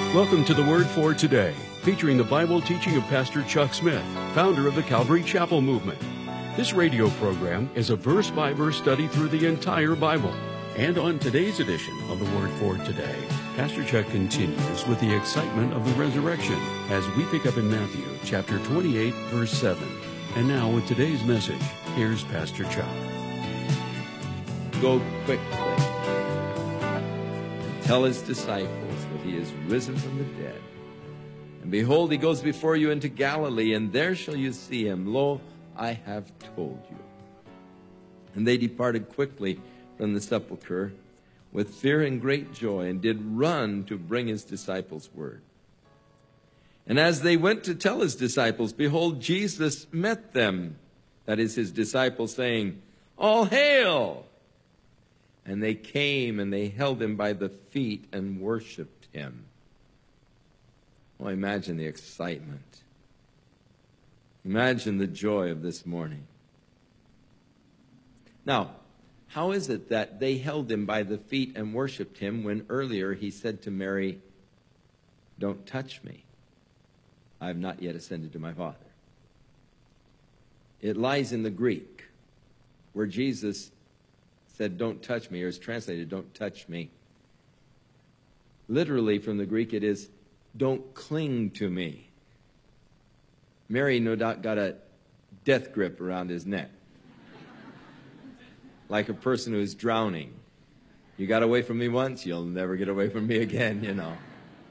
Welcome to the Word for Today, featuring the Bible teaching of Pastor Chuck Smith, founder of the Calvary Chapel Movement. This radio program is a verse-by-verse study through the entire Bible. And on today's edition of the Word for Today, Pastor Chuck continues with the excitement of the resurrection as we pick up in Matthew chapter 28, verse 7. And now with today's message, here's Pastor Chuck. Go quickly. Tell his disciples that he is risen from the dead. And behold, he goes before you into Galilee, and there shall you see him. Lo, I have told you. And they departed quickly from the sepulchre with fear and great joy, and did run to bring his disciples word. And as they went to tell his disciples, behold, Jesus met them, that is his disciples, saying, All hail! And they came and they held him by the feet and worshiped him. Well, imagine the excitement. Imagine the joy of this morning. Now, how is it that they held him by the feet and worshiped him when earlier he said to Mary, Don't touch me. I have not yet ascended to my Father. It lies in the Greek, where Jesus said, Don't touch me, or is translated, Don't touch me. Literally from the Greek it is, Don't cling to me. Mary no doubt got a death grip around his neck, like a person who is drowning. You got away from me once, you'll never get away from me again, you know.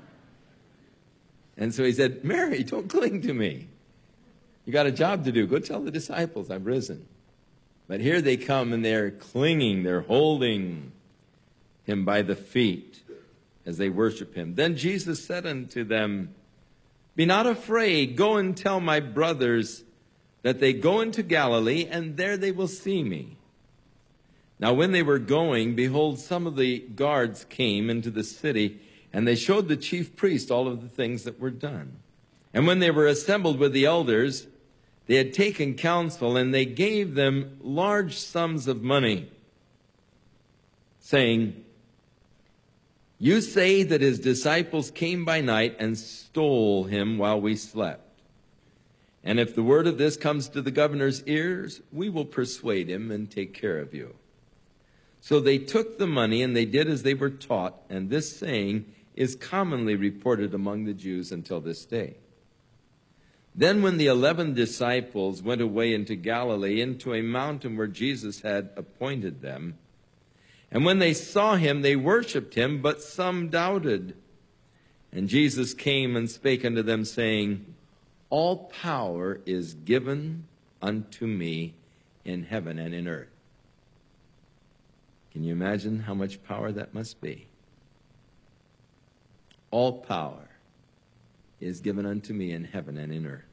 And so he said, Mary, don't cling to me. You got a job to do. Go tell the disciples I've risen. But here they come and they're clinging, they're holding him by the feet as they worship him. Then Jesus said unto them, Be not afraid, go and tell my brothers that they go into Galilee, and there they will see me. Now when they were going, behold, some of the guards came into the city, and they showed the chief priest all of the things that were done. And when they were assembled with the elders, they had taken counsel, and they gave them large sums of money, saying, You say that his disciples came by night and stole him while we slept. And if the word of this comes to the governor's ears, we will persuade him and take care of you. So they took the money, and they did as they were taught, and this saying is commonly reported among the Jews until this day. Then when the 11 disciples went away into Galilee, into a mountain where Jesus had appointed them, and when they saw him, they worshipped him, but some doubted. And Jesus came and spake unto them, saying, All power is given unto me in heaven and in earth. Can you imagine how much power that must be? All power is given unto me in heaven and in earth.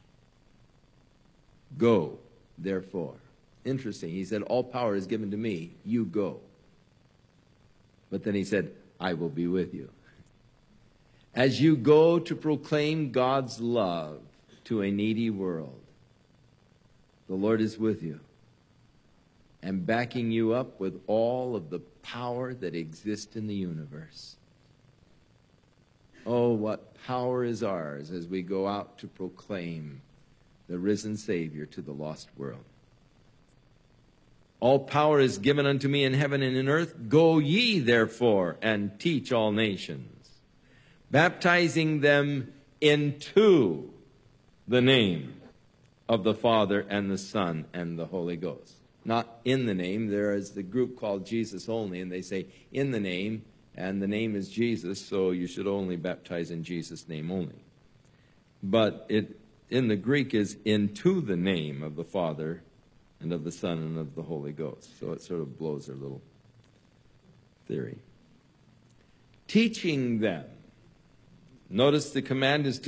Go, therefore. Interesting. He said, all power is given to me. You go. But then he said, I will be with you. As you go to proclaim God's love to a needy world, the Lord is with you and backing you up with all of the power that exists in the universe. Oh, what power is ours as we go out to proclaim the risen Savior to the lost world. All power is given unto me in heaven and in earth. Go ye, therefore, and teach all nations, baptizing them into the name of the Father and the Son and the Holy Ghost. Not in the name. There is the group called Jesus Only, and they say in the name, and the name is Jesus, so you should only baptize in Jesus' name only. But it, in the Greek, is into the name of the Father and of the Son and of the Holy Ghost. So it sort of blows their little theory. Teaching them. Notice the command is to